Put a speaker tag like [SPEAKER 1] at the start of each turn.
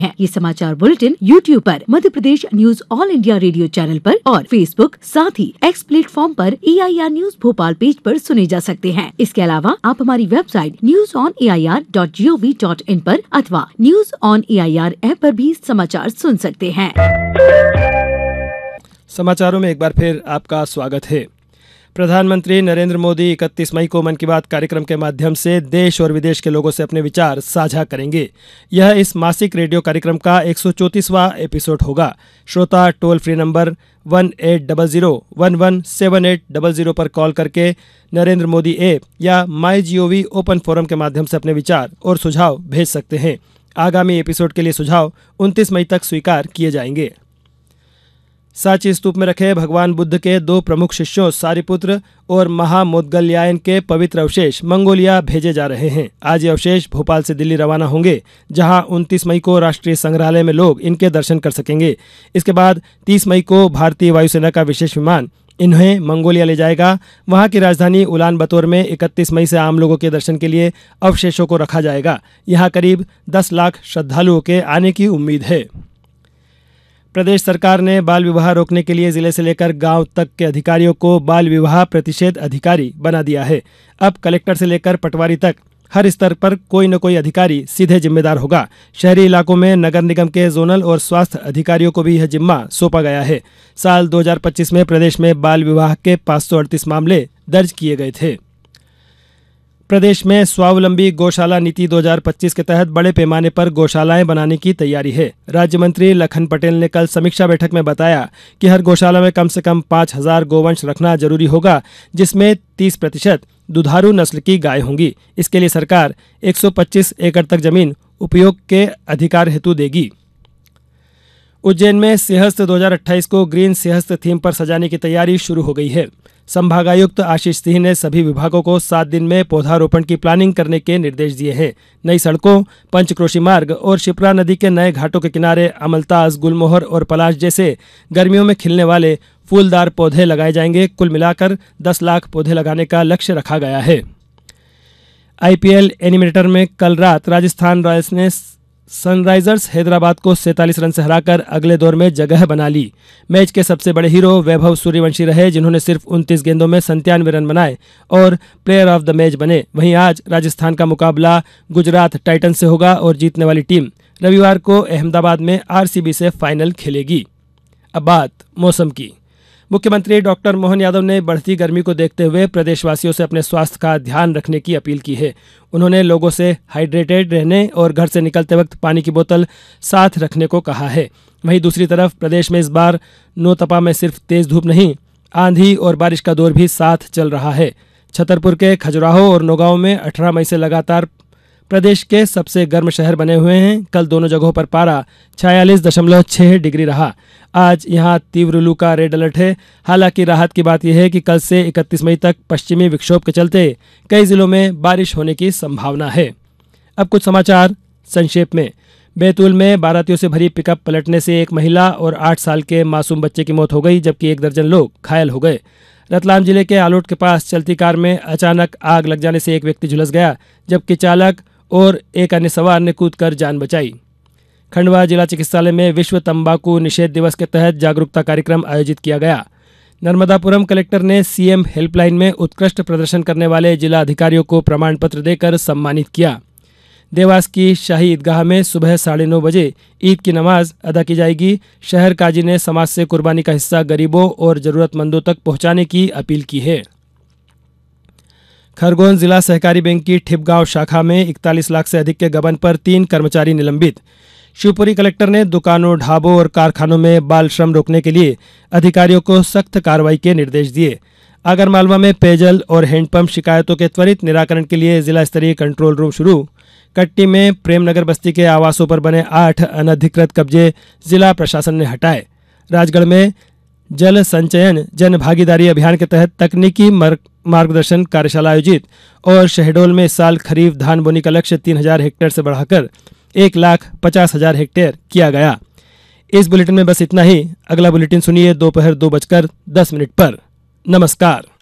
[SPEAKER 1] ये समाचार bulletin YouTube पर, Madhya Pradesh news all India radio channel पर और Facebook, साथ ही X प्लेटफॉर्म पर EIR न्यूज भोपाल पेज पर सुने जा सकते हैं। इसके अलावा आप हमारी वेबसाइट newsonair.gov.in पर अथवा न्यूज ऑन AIR ऐप पर भी समाचार सुन सकते हैं।
[SPEAKER 2] समाचारों में एक बार फिर आपका स्वागत है। प्रधानमंत्री नरेंद्र मोदी 31 मई को मन की बात कार्यक्रम के माध्यम से देश और विदेश के लोगों से अपने विचार साझा करेंगे। यह इस मासिक रेडियो कार्यक्रम का 134वां एपिसोड होगा। श्रोता टोल फ्री नंबर 1800117800 पर कॉल करके नरेंद्र मोदी ऐप या MyGov ओपन फोरम के माध्यम से अपने विचार और सुझाव भेज सकते हैं। आगामी एपिसोड के लिए सुझाव 29 मई तक स्वीकार किए जाएंगे। सांची स्तूप में रखे भगवान बुद्ध के 2 प्रमुख शिष्यों सारिपुत्र और महामोदगल्यायन के पवित्र अवशेष मंगोलिया भेजे जा रहे हैं। आज ये अवशेष भोपाल से दिल्ली रवाना होंगे, जहां 29 मई को राष्ट्रीय संग्रहालय में लोग इनके दर्शन कर सकेंगे। इसके बाद 30 मई को भारतीय वायुसेना का विशेष विमान इन्हें मंगोलिया ले जाएगा। वहां की राजधानी उलान बतोर में 31 मई से आम लोगों के दर्शन के लिए अवशेषों को रखा जाएगा। यहां करीब 10 लाख श्रद्धालुओं के आने की उम्मीद है। प्रदेश सरकार ने बाल विवाह रोकने के लिए जिले से लेकर गांव तक के अधिकारियों को बाल विवाह प्रतिषेध अधिकारी बना दिया है। अब कलेक्टर से लेकर पटवारी तक हर स्तर पर कोई न कोई अधिकारी सीधे जिम्मेदार होगा। शहरी इलाकों में नगर निगम के जोनल और स्वास्थ्य अधिकारियों को भी यह जिम्मा सौंपा गया है। साल 2025 में प्रदेश में बाल विवाह के 538 मामले दर्ज किए गए थे। प्रदेश में स्वावलंबी गौशाला नीति 2025 के तहत बड़े पैमाने पर गौशालाएं बनाने की तैयारी है। राज्य मंत्री लखन पटेल ने कल समीक्षा बैठक में बताया कि हर गौशाला में कम से कम 5000 गोवंश रखना जरूरी होगा, जिसमें 30% दुधारू नस्ल की गाय होंगी। इसके लिए सरकार 125 एकड़ तक जमीन उपयोग के अधिकार हेतु देगी। उज्जैन में सिंहस्थ 2028 को ग्रीन सिंहस्थ थीम पर सजाने की तैयारी शुरू हो गई है। संभागायुक्त आशीष सिंह ने सभी विभागों को 7 दिन में पौधारोपण की प्लानिंग करने के निर्देश दिए हैं। नई सड़कों, पंचक्रोशी मार्ग और शिप्रा नदी के नए घाटों के किनारे अमलतास, गुलमोहर और पलाश जैसे गर्मियों में खिलने वाले फूलदार पौधे लगाए जाएंगे। कुल मिलाकर 10 लाख पौधे लगाने का लक्ष्य रखा गया है। IPL एनिमिनेटर में कल रात राजस्थान रॉयल्स ने सनराइजर्स हैदराबाद को 47 रन से हराकर अगले दौर में जगह बना ली। मैच के सबसे बड़े हीरो वैभव सूर्यवंशी रहे, जिन्होंने सिर्फ 29 गेंदों में 97 रन बनाए और प्लेयर ऑफ द मैच बने। वहीं आज राजस्थान का मुकाबला गुजरात टाइटंस से होगा और जीतने वाली टीम रविवार को अहमदाबाद में RCB से फाइनल खेलेगी। अब बात मौसम की। मुख्यमंत्री डॉक्टर मोहन यादव ने बढ़ती गर्मी को देखते हुए प्रदेशवासियों से अपने स्वास्थ्य का ध्यान रखने की अपील की है। उन्होंने लोगों से हाइड्रेटेड रहने और घर से निकलते वक्त पानी की बोतल साथ रखने को कहा है। वहीं दूसरी तरफ प्रदेश में इस बार नौतपा में सिर्फ तेज धूप नहीं, आंधी और बारिश का दौर भी साथ चल रहा है। छतरपुर के खजुराहो और नौगांव में 18 मई से लगातार प्रदेश के सबसे गर्म शहर बने हुए हैं। कल दोनों जगहों पर पारा 46.6 डिग्री रहा। आज यहां तीव्र लू का रेड अलर्ट है। हालांकि राहत की बात यह है कि कल से 31 मई तक पश्चिमी विक्षोभ के चलते कई जिलों में बारिश होने की संभावना है। अब कुछ समाचार संक्षेप में। बैतूल में बारातियों से भरी पिकअप पलटने से एक महिला और 8 साल के मासूम बच्चे की मौत हो गई, जबकि 1 दर्जन लोग घायल हो गए। रतलाम जिले के आलोट के पास चलती कार में अचानक आग लग जाने से एक व्यक्ति झुलस गया, जबकि चालक और एक अन्य सवार ने कूदकर जान बचाई। खंडवा जिला चिकित्सालय में विश्व तंबाकू निषेध दिवस के तहत जागरूकता कार्यक्रम आयोजित किया गया। नर्मदापुरम कलेक्टर ने CM हेल्पलाइन में उत्कृष्ट प्रदर्शन करने वाले जिला अधिकारियों को प्रमाण पत्र देकर सम्मानित किया। देवास की शाही ईदगाह में सुबह 9:30 बजे ईद की नमाज अदा की जाएगी। शहर काजी ने समाज से कुर्बानी का हिस्सा गरीबों और जरूरतमंदों तक पहुंचाने की अपील की है। खरगोन जिला सहकारी बैंक की ठिपगांव शाखा में 41 लाख से अधिक के गबन पर 3 कर्मचारी निलंबित। शिवपुरी कलेक्टर ने दुकानों, ढाबों और कारखानों में बाल श्रम रोकने के लिए अधिकारियों को सख्त कार्रवाई के निर्देश दिए। आगरमालवा में पेयजल और हैंडपंप शिकायतों के त्वरित निराकरण के लिए जिला स्तरीय कंट्रोल रूम शुरू। कट्टी में प्रेमनगर बस्ती के आवासों पर बने 8 अनधिकृत कब्जे जिला प्रशासन ने हटाए। राजगढ़ में जल संचयन जन भागीदारी अभियान के तहत तकनीकी मार्गदर्शन कार्यशाला आयोजित और शहडोल में इस साल खरीफ धान बोनी का लक्ष्य 3000 हेक्टेयर से बढ़ाकर 1,50,000 हेक्टेयर किया गया। इस बुलेटिन में बस इतना ही। अगला बुलेटिन सुनिए दोपहर 2:10 पर। नमस्कार।